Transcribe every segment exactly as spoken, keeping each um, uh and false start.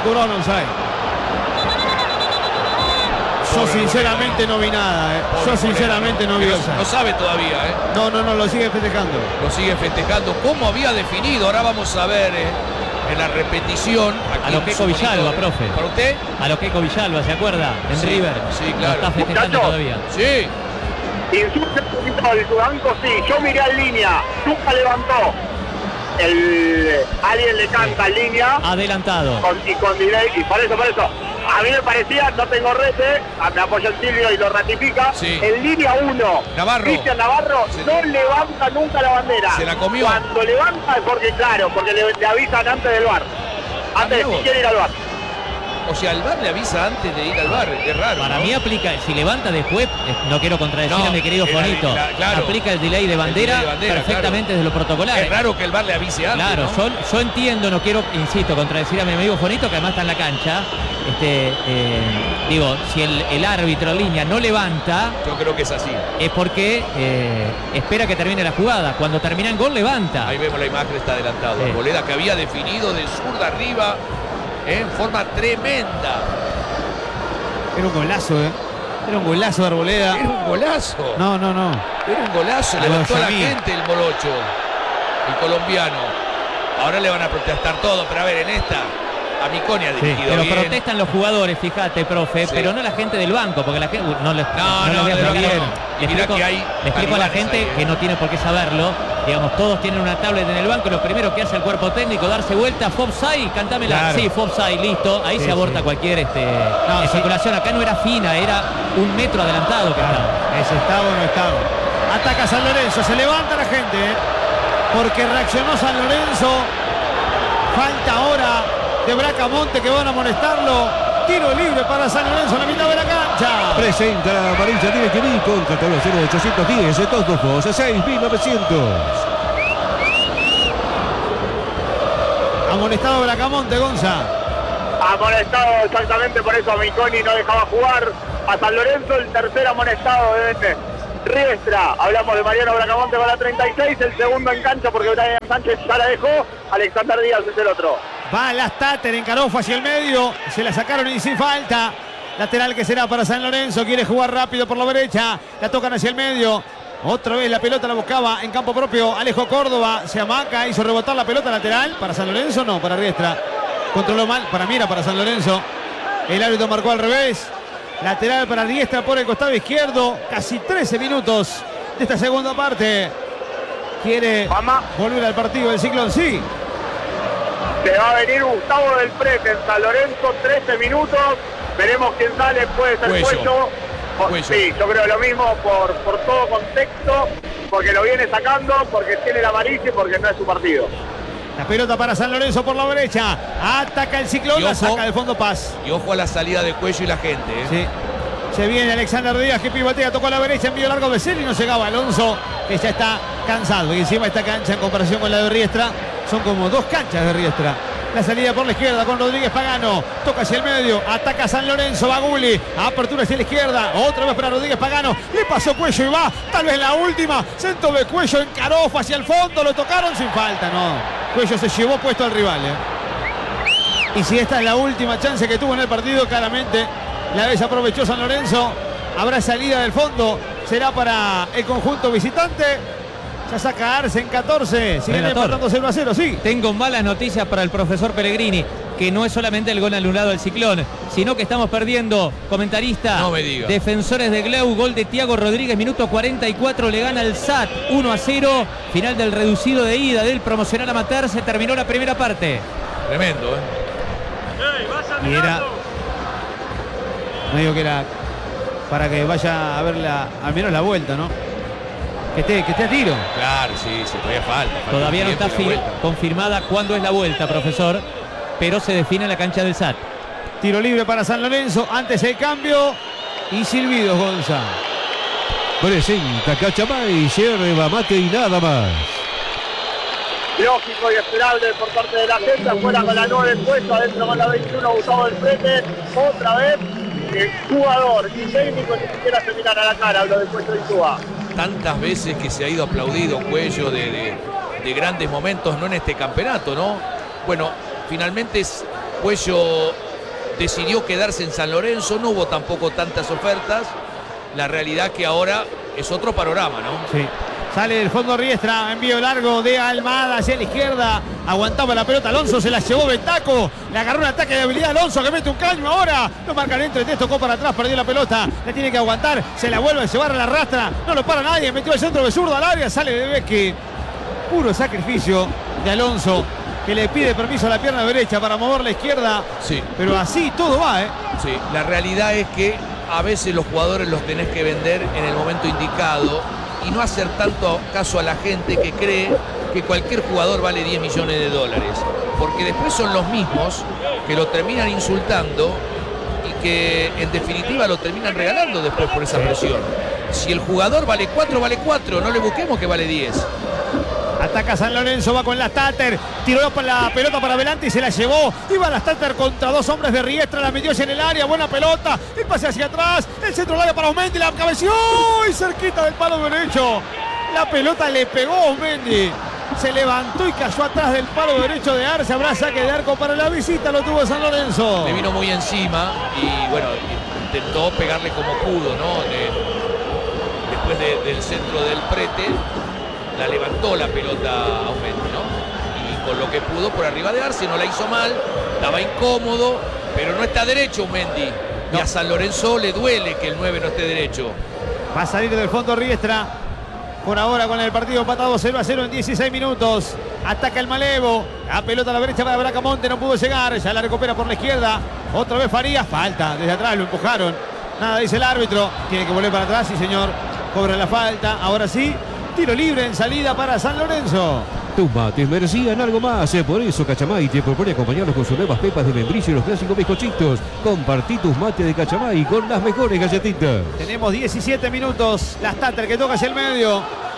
cobraron offside. Yo sinceramente no vi nada, eh. Yo sinceramente no vi offside. No sabe todavía, ¿eh? No, no, no, lo sigue festejando. Lo sigue festejando. ¿Cómo había definido? Ahora vamos a ver eh, en la repetición. A lo Queco Villalba, profe. ¿Para usted? A lo Queco Villalba, ¿se acuerda? En Sí, River. sí, claro. Lo está festejando Muchachos. todavía. Sí. Insulta un poquito al banco, sí. Yo miré en línea. Nunca levantó. El, alguien le canta en línea. Adelantado. Con, y con delay. Y por eso, por eso. A mí me parecía, no tengo rete, me apoya el Silvio y lo ratifica. Sí. En línea uno, Navarro. Cristian Navarro Se no levanta nunca la bandera. Se la comió. Cuando levanta es porque, claro, porque le, le avisan antes del bar. Antes de mirá si vos. quiere ir al bar. O sea, el bar le avisa antes de ir al bar. Es raro. Para ¿no? mí aplica, si levanta después, eh, no quiero contradecir No, a mi querido era- Fonito, la- claro. aplica el delay de bandera, El delay de bandera, perfectamente claro. desde lo protocolar. Es raro que el bar le avise antes. Claro, ¿no? yo, yo entiendo, no quiero, insisto, contradecir a mi amigo Fonito, que además está en la cancha. Este, eh, digo, si el, el árbitro en línea no levanta, Yo creo que es así. es porque eh, espera que termine la jugada. Cuando termina el gol, levanta. Ahí vemos la imagen, está adelantado. Sí. Arboleda que había definido de zurda arriba en forma tremenda. Era un golazo, eh. Era un golazo de Arboleda. Era un golazo. No, no, no. Era un golazo. A Levantó a la los Yamil. gente el morocho. El colombiano. Ahora le van a protestar todo, pero a ver, en esta, a Miconi ha dirigido Pero bien. protestan los jugadores, fíjate, profe, Sí. pero no la gente del banco, porque la gente no les No, les no, voy a de lo explicar. bien. Le Y mirá explico, que hay le explico a la talibanes gente ahí, ¿eh? que no tiene por qué saberlo. Digamos, todos tienen una tablet en el banco, lo primero que hace el cuerpo técnico, darse vuelta, Fopside, cantámela. Claro. Sí, Fopside, listo. Ahí Sí, se aborta sí. cualquier este, No, sí. especulación. Acá no era fina, era un metro adelantado que estaba. Ese estaba o no estaba. Ataca San Lorenzo, se levanta la gente, ¿eh? Porque reaccionó San Lorenzo. Falta ahora de Bracamonte que van a molestarlo. Tiro libre para San Lorenzo en la mitad de la cancha. Presenta la amarilla tiene que ir contra el cero ochocientos diez, dos dos dos, seis mil novecientos. Amonestado Bracamonte, Gonza. Amonestado exactamente por eso a Miconi no dejaba jugar a San Lorenzo. El tercer amonestado de Riestra. Hablamos de Mariano Bracamonte con la treinta y seis. El segundo en cancha porque Brian Sánchez ya la dejó. Alexander Díaz es el otro. Va las Tater, encaró fue hacia el medio. Se la sacaron y sin falta. Lateral que será para San Lorenzo. Quiere jugar rápido por la derecha. La tocan hacia el medio. Otra vez la pelota la buscaba en campo propio Alejo Córdoba. Se amaca, hizo rebotar la pelota lateral. ¿Para San Lorenzo? No, para Riestra. Controló mal. Para mí era para San Lorenzo. El árbitro marcó al revés. Lateral para Riestra por el costado izquierdo. Casi trece minutos de esta segunda parte. Quiere Mamá. volver al partido del Ciclón. Sí. Se va a venir Gustavo del Prete en San Lorenzo, trece minutos. Veremos quién sale, puede ser Cuello. Cuello. O- Cuello. Sí, yo creo lo mismo por, por todo contexto, porque lo viene sacando, porque tiene la amarilla y porque no es su partido. La pelota para San Lorenzo por la derecha. Ataca el Ciclón, Y la ojo. saca de fondo Paz. Y ojo a la salida de Cuello y la gente. ¿eh? Sí. Se viene Alexander Díaz que pivotea, tocó a la derecha, envío largo de Celi y no llegaba Alonso, que ya está cansado. Y encima esta cancha en comparación con la de Riestra, son como dos canchas de Riestra. La salida por la izquierda con Rodríguez Pagano. Toca hacia el medio. Ataca San Lorenzo. Baguli. Apertura hacia la izquierda. Otra vez para Rodríguez Pagano. Le pasó Cuello y va. Tal vez la última. Centro de Cuello. Encaró. Fue hacia el fondo. Lo tocaron sin falta. No. Cuello se llevó puesto al rival. ¿eh? Y si esta es la última chance que tuvo en el partido, claramente la desaprovechó San Lorenzo. Habrá salida del fondo. Será para el conjunto visitante. Ya saca Arce en catorce. Siguen Relator. empatando cero a cero, sí. Tengo malas noticias para el profesor Pellegrini, que no es solamente el gol anulado del Ciclón, sino que estamos perdiendo, comentarista, No me diga. Defensores de Glau, gol de Tiago Rodríguez, minuto cuarenta y cuatro, le gana el S A T uno a cero, final del reducido de ida del promocional amateur, se terminó la primera parte. Tremendo, ¿eh? Y era. No digo que era para que vaya a ver la, al menos la vuelta, ¿no? Que esté, que esté a tiro. Claro, sí, sí, todavía falta. falta Todavía no un está tiempo y la fi- vuelta. confirmada cuándo es la vuelta, profesor, pero se define en la cancha del S A T. Tiro libre para San Lorenzo. Antes el cambio. Y silbidos, Gonza. Presenta Cachamay, yerba mate y nada más. Lógico y esperable por parte de la gente. Afuera con la nueve puesta, adentro con la veintiuno, Gustavo del Prete. Otra vez, el jugador y técnico ni siquiera se miran a la cara. Hablo de Cuello y Suba. Tantas veces que se ha ido aplaudido Cuello de, de- de grandes momentos, no en este campeonato, ¿no? Bueno, finalmente es Puello decidió quedarse en San Lorenzo, no hubo tampoco tantas ofertas. La realidad que ahora es otro panorama, ¿no? Sí. Sale del fondo Riestra, envío largo de Almada hacia la izquierda. Aguantaba la pelota Alonso, se la llevó Bentaco. Le agarró un ataque de habilidad Alonso que mete un caño ahora. No marca dentro, este tocó para atrás, perdió la pelota. La tiene que aguantar, se la vuelve a llevar a la rastra. No lo para nadie, metió el centro de zurdo al área, sale de Beque. Puro sacrificio de Alonso, que le pide permiso a la pierna derecha para mover la izquierda. Sí. Pero así todo va, ¿eh? Sí, la realidad es que a veces los jugadores los tenés que vender en el momento indicado y no hacer tanto caso a la gente que cree que cualquier jugador vale diez millones de dólares. Porque después son los mismos que lo terminan insultando y que en definitiva lo terminan regalando después por esa presión. Si el jugador vale cuatro, vale cuatro, no le busquemos que vale diez. Ataca San Lorenzo, va con la Stater, tiró la pelota para adelante y se la llevó. Iba la Stater contra dos hombres de Riestra, la metió en el área, buena pelota, el pase hacia atrás, el centro del área para Osmendi, la cabeció y cerquita del palo derecho. La pelota le pegó a Osmendi, se levantó y cayó atrás del palo derecho de Arce. Habrá saque de arco para la visita, lo tuvo San Lorenzo. Le vino muy encima y bueno, intentó pegarle como pudo, ¿no? De, después de, del centro del Prete, la levantó la pelota a Osmendi, ¿no? Y con lo que pudo por arriba de Arce, no la hizo mal, estaba incómodo, pero no está derecho Osmendi. No. Y a San Lorenzo le duele que el nueve no esté derecho. Va a salir del fondo Riestra. Por ahora con el partido empatado cero a cero en dieciséis minutos. Ataca el Malevo. La pelota a la derecha para Bracamonte, no pudo llegar. Ya la recupera por la izquierda. Otra vez Farías. Falta desde atrás, lo empujaron. Nada dice el árbitro. Tiene que volver para atrás, sí señor. Cobra la falta. Ahora sí. Tiro libre en salida para San Lorenzo. Tus mates merecían algo más, por eso Cachamay te propone acompañarlos con sus nuevas pepas de membrillo y los clásicos bizcochitos. Compartí tus mates de Cachamay con las mejores galletitas. Tenemos diecisiete minutos, la Stater que toca hacia el medio.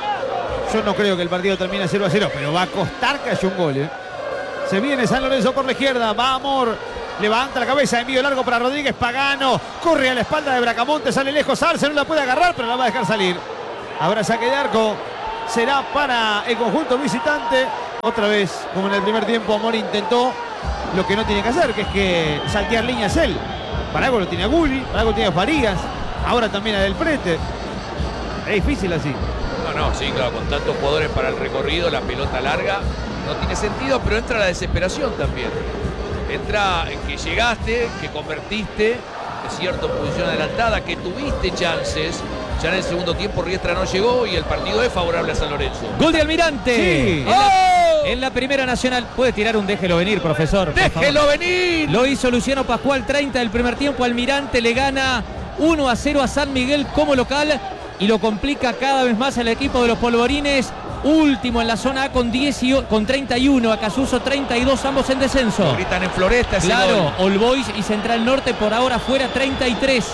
Yo no creo que el partido termine cero a cero, pero va a costar que haya un gol, ¿eh? Se viene San Lorenzo por la izquierda, va Amor, levanta la cabeza, envío largo para Rodríguez, Pagano, corre a la espalda de Bracamonte, sale lejos Arce, no la puede agarrar, pero la va a dejar salir. Habrá saque de arco. Será para el conjunto visitante. Otra vez, como en el primer tiempo, Amor intentó lo que no tiene que hacer, que es que saltear líneas él. Para algo lo tiene a Gulli, para algo tiene a Farías, ahora también a Del Prete. Es difícil así. No, no, sí, claro, con tantos jugadores para el recorrido, la pelota larga, no tiene sentido, pero entra la desesperación también. Entra en que llegaste, que convertiste, es cierto, en posición adelantada, que tuviste chances. Ya en el segundo tiempo Riestra no llegó y el partido es favorable a San Lorenzo. Gol de Almirante. Sí. En, la, en la primera nacional. Puede tirar un déjelo venir, profesor. ¡Déjelo venir! Lo hizo Luciano Pascual, treinta del primer tiempo. Almirante le gana uno a cero a San Miguel como local y lo complica cada vez más al equipo de los polvorines. Último en la zona A con, diez, con treinta y uno, Acasuso treinta y dos, ambos en descenso. Lo gritan en Floresta ese Claro, gol. All Boys y Central Norte por ahora fuera treinta y tres.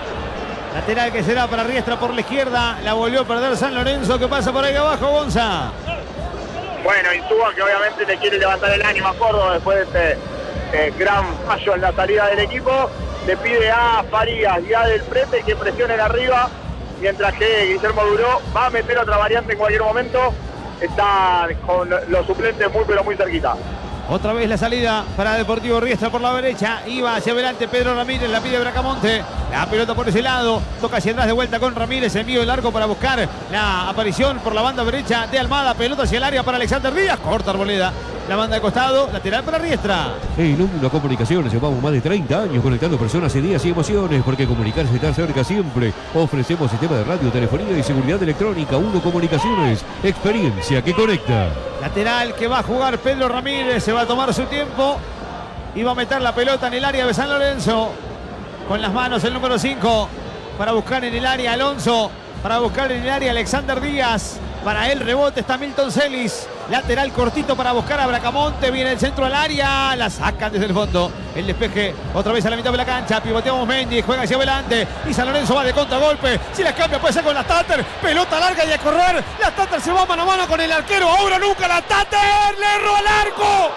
Lateral que será para Riestra por la izquierda. La volvió a perder San Lorenzo. ¿Qué pasa por ahí abajo, Gonza? Bueno, Insúa que obviamente le quiere levantar el ánimo a Córdoba después de este eh, gran fallo en la salida del equipo. Le pide a Farías y a Del Prete que presionen arriba, mientras que Guillermo Duró va a meter otra variante en cualquier momento. Está con los suplentes muy pero muy cerquita. Otra vez la salida para Deportivo Riestra por la derecha. Iba hacia adelante Pedro Ramírez, la pide Bracamonte. La pelota por ese lado. Toca hacia atrás de vuelta con Ramírez. Envío el arco para buscar la aparición por la banda derecha de Almada. Pelota hacia el área para Alexander Díaz. Corta Arboleda. La banda de costado. Lateral para Riestra. En Núcleo Comunicaciones llevamos más de treinta años conectando personas, ideas y emociones. Porque comunicarse está cerca siempre. Ofrecemos sistema de radio, telefonía y seguridad electrónica. Uno Comunicaciones. Experiencia que conecta. Lateral que va a jugar Pedro Ramírez. Se va a tomar su tiempo. Y va a meter la pelota en el área de San Lorenzo. Con las manos el número cinco. Para buscar en el área Alonso. Para buscar en el área Alexander Díaz. Para el rebote está Milton Celis. Lateral cortito para buscar a Bracamonte. Viene el centro al área. La sacan desde el fondo. El despeje otra vez a la mitad de la cancha. Pivoteamos Mendy. Juega hacia adelante. Y San Lorenzo va de contragolpe. Si la cambia puede ser con la Stater. Pelota larga y a correr. La Stater se va mano a mano con el arquero. Ahora o nunca la Stater. Le erró al arco.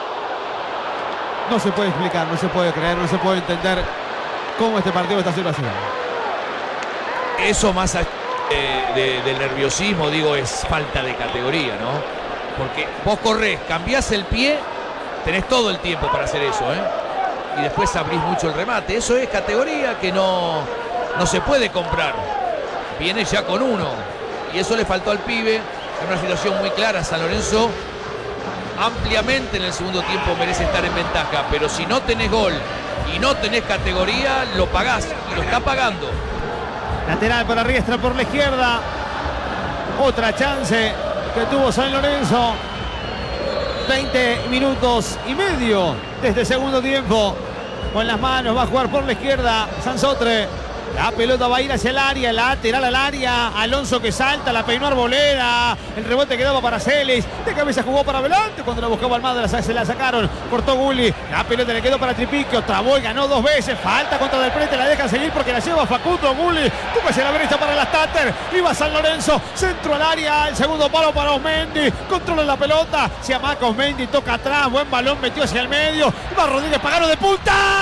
No se puede explicar. No se puede creer. No se puede entender cómo este partido está cero a cero. Eso más allá de, de, del nerviosismo, digo, es falta de categoría, ¿no? Porque vos corres, cambiás el pie, tenés todo el tiempo para hacer eso, ¿eh? y después abrís mucho el remate. Eso es categoría que no, no se puede comprar. Viene ya con uno. Y eso le faltó al pibe. En una situación muy clara, San Lorenzo ampliamente en el segundo tiempo merece estar en ventaja. Pero si no tenés gol y no tenés categoría, lo pagás. Y lo está pagando. Lateral para Riestra por la izquierda. Otra chance que tuvo San Lorenzo. veinte minutos y medio de este segundo tiempo. Con las manos va a jugar por la izquierda Sansotre. La pelota va a ir hacia el área, lateral al área. Alonso que salta, la peinó Arboleda. El rebote quedaba para Celis. De cabeza jugó para adelante. Cuando la buscaba Almada se la sacaron. Cortó Gulli. La pelota le quedó para Tripiquio. Trabó y ganó dos veces. Falta contra Del Prete. La dejan seguir porque la lleva Facundo Gulli. Tuvo hacia la derecha para las Tater. Iba San Lorenzo. Centro al área. El segundo palo para Osmendi. Controla la pelota. Se amaca Osmendi. Toca atrás. Buen balón. Metió hacia el medio. Va Rodríguez. Pagano de punta.